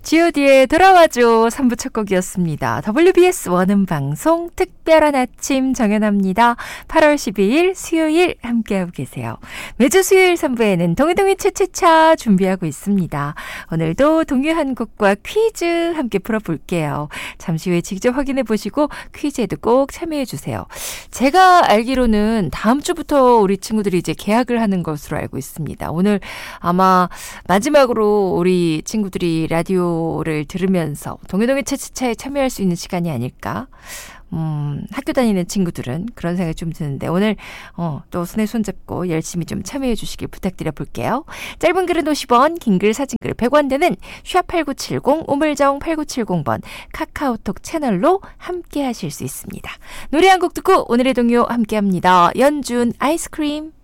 G.O.D의 돌아와줘 3부 첫 곡이었습니다. WBS 원음방송 특별한 아침 정연합니다. 8월 12일 수요일 함께하고 계세요. 매주 수요일 3부에는 동이동이 차차차 준비하고 있습니다. 오늘도 동요 한 곡과 퀴즈 함께 풀어볼게요. 잠시 후에 직접 확인해 보시고 퀴즈에도 꼭 참여해 주세요. 제가 알기로는 다음 주부터 우리 친구들이 이제 개학을 하는 것으로 알고 있습니다. 오늘 아마 마지막으로 우리 친구들이 라디오를 들으면서 동해동의 차차차에 참여할 수 있는 시간이 아닐까. 학교 다니는 친구들은 그런 생각이 좀 드는데 오늘 또 손에 손잡고 열심히 좀 참여해 주시길 부탁드려 볼게요. 짧은 글은 50원, 긴 글, 사진 글 100원 되는 샵8970 우물정 8970번 카카오톡 채널로 함께 하실 수 있습니다. 노래 한 곡 듣고 오늘의 동요 함께합니다. 연준 아이스크림.